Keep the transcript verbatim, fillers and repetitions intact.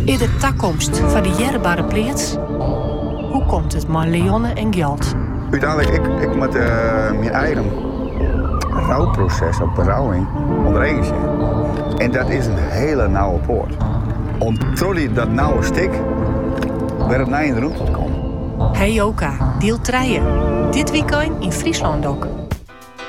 In de toekomst van die jerbare pleats? Hoe komt het met leonnen en geld? Uiteindelijk, ik, ik moet uh, mijn eigen rouwproces op berouwing onderheen zijn. En dat is een hele nauwe poort. Om trolley dat nauwe stik weer het naar in de route te komen. Hey Joka, deel drie. Dit weekend in Friesland ook.